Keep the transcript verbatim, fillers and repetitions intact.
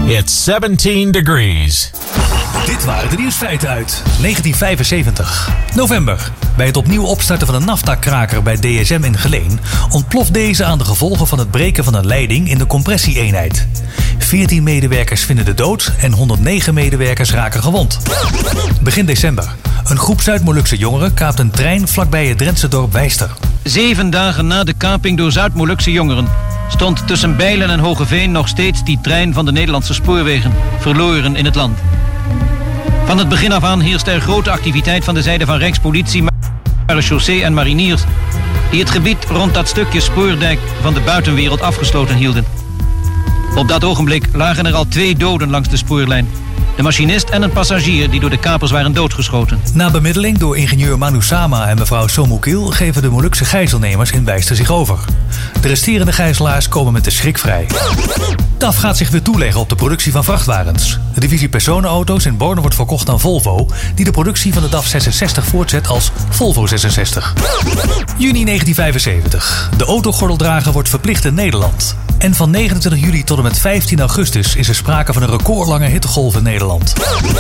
It's seventeen degrees. Dit waren de nieuwsfeiten uit negentien vijfenzeventig. November. Bij het opnieuw opstarten van een naftakraker bij D S M in Geleen ontploft deze aan de gevolgen van het breken van een leiding in de compressieeenheid. veertien medewerkers vinden de dood en honderdnegen medewerkers raken gewond. Begin december. Een groep Zuid-Molukse jongeren kaapt een trein vlakbij het Drentse dorp Wijster. Zeven dagen na de kaping door Zuid-Molukse jongeren stond tussen Bijlen en Hogeveen nog steeds die trein van de Nederlandse spoorwegen, verloren in het land. Van het begin af aan heerste er grote activiteit van de zijde van Rijkspolitie, Marechaussee en mariniers, die het gebied rond dat stukje spoordijk van de buitenwereld afgesloten hielden. Op dat ogenblik lagen er al twee doden langs de spoorlijn. De machinist en een passagier die door de kapers waren doodgeschoten. Na bemiddeling door ingenieur Manu Sama en mevrouw Somukil geven de Molukse gijzelnemers in Wijster zich over. De resterende gijzelaars komen met de schrik vrij. D A F gaat zich weer toeleggen op de productie van vrachtwagens. De divisie personenauto's in Borne wordt verkocht aan Volvo, die de productie van de D A F zesenzestig voortzet als Volvo zesenzestig. Juni negentien vijfenzeventig. De autogordeldrager wordt verplicht in Nederland. En van negenentwintig juli tot en met vijftien augustus is er sprake van een recordlange hittegolf in Nederland.